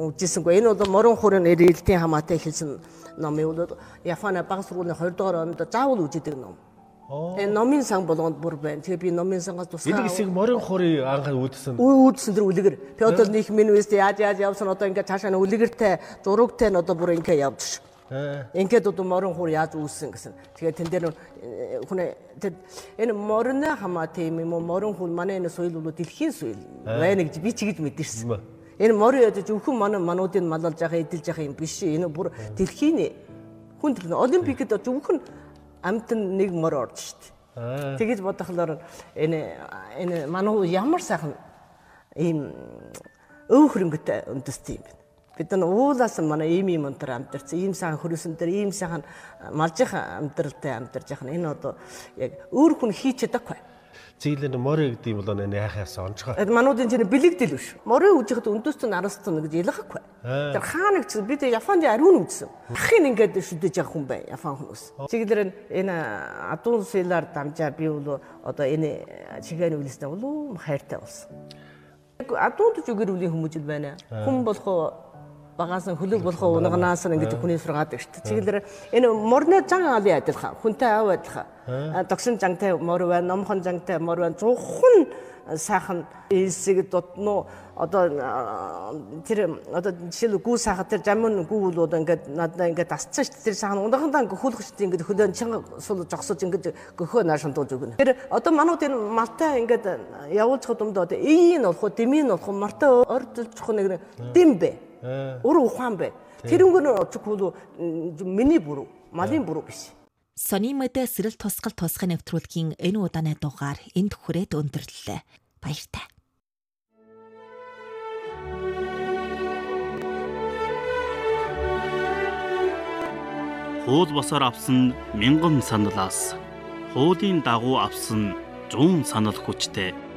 үзээсэнгүй. Энэ бол морин хурын эрэлтийн хамаатай хэлсэн ном юм бол Японы бага сургуулийн 2 дугаар онд заавал үздэг ном. Энэ номын сан болгонд бүр байна. Тэгээ би номын сангаас тусгай. Энэ хэсэг морин хурын анх үзсэн. Үзсэн тэр үлгэр. Тэгээ одоо нэг минь үст яаж явсан одоо ингээд цаашаа үлгэртэй зурагтай нь одоо бүр ингээд явж ш. Ингээд одоо морин хур яаж үүссэн гэсэн. Тэгээ тэн дээр хүн энэ морины хамаатай юм морин хур манай энэ соёл бол дэлхийн соёл байна гэж би ч гэж мэдэрсэн. Энэ морин ядаж өвхөн мануудын малалж байгаа эдэлж байгаа юм биш. Энэ бүр дэлхийн хүн олимпикэд өвхөн амтан нэг мор орж штт. Тэгэж бодохлоор энэ мануу ямар сайхан ийм өв хөрөнгөтэй үндэстэй юм бэ. Бид нар уулаас манай ийм өнтер амьдарч ийм сайхан хөрөсөн дээр ийм сайхан малжих амьдралтай амьдарч яхна энэ одоо яг өөр хүн хийж чадахгүй. Зийлэн морин гэдэг юм бол энэ яхаас онцгой. Мануудын чинь бэлэгдэл биш. Морин үжихэд үндэстэн арастсан гэж ялгахгүй. Тэр хаанаг ч бид Японд ариун үзсэн. Ахын ингээд шүдэж явах хүн бай Япон хүмүүс. Чиглэр энэ адуун сэлаар дамжаа би бол одоо энэ чигээр үлээстэй болов хайртай болсон. Адуунд ч үгээр үлийн хүмүүжил байна. Хүн болох багаасан хөлөг болох унгнаас ингээд хүний сургаад шүү дээ. Чиглэр энэ морны зан алын адилхан хүнтэй аав адилхан. Догсон жантай мор байна, номхон жантай мор байна. Зөвхөн сайхан эсэг дотно одоо тэр одоо жишээл гүү сайхан тэр жамын гүү бол ингээд надад ингээд асцсан шүү дээ. Тэр сайхан унгахандаа ингээд хөлөх шүү дээ. Ингээд хөлөө чанга сул жогсож ингээд гөхөө наашин дууж өгнө. Тэр одоо манууд энэ малтай ингээд явуулчих юмдаа одоо ийн болох, дэмийн болох мартай ордолчих нэг дэм бэ. Өөр ухаан бай. Тэрнгөр очихгүй миний буруу, малын буруу биш. Сони мэдээ сэрэл тусгал тусгай нэвтрүүлгийн энэ удааны дугаар энд хүрээд өндөрлөлөө. Баяртай. Хуул босоор авсан мянган саналаас хуулийн дагуу авсан зүүн санал хүчтэй